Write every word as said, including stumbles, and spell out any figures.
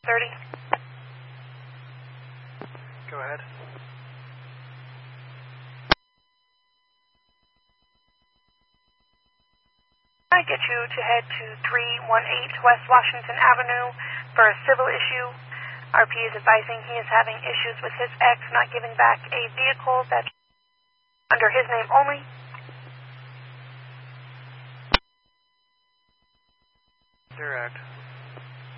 thirty. Go ahead. I get you to head to three one eight West Washington Avenue for a civil issue. R P is advising he is having issues with his ex not giving back a vehicle that's under his name only. Direct.